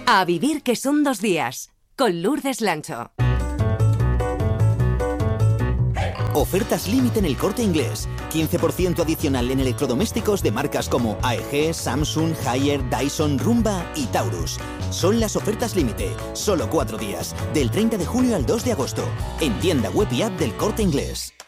A vivir que son 2 días, con Lourdes Lancho. Ofertas límite en El Corte Inglés. 15% adicional en electrodomésticos de marcas como AEG, Samsung, Haier, Dyson, Rumba y Taurus. Son las ofertas límite. Solo 4 días. Del 30 de julio al 2 de agosto. En tienda web y app del Corte Inglés.